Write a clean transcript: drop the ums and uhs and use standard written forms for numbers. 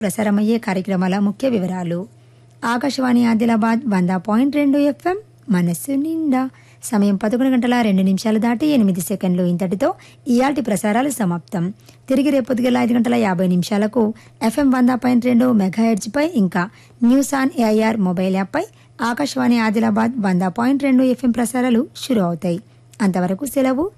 ప్రసారమయ్యే కార్యక్రమాల ముఖ్య వివరాలు. ఆకాశవాణి ఆదిలాబాద్ 100.2 FM మనస్సు నిండా. సమయం 11:02 దాటి 8 సెకండ్లు. ఇంతటితో ఇయాల్టి ప్రసారాలు సమాప్తం. తిరిగి రేపు పొద్దుగల 5:50 FM 100.2 మెగాహెర్ట్జ్ పై ఇంకా news on AIR mobile app pi Akashvani Adilabad 100.2 FM ప్రసారాలు షురు అవుతాయి. అంతవరకు సెలవు.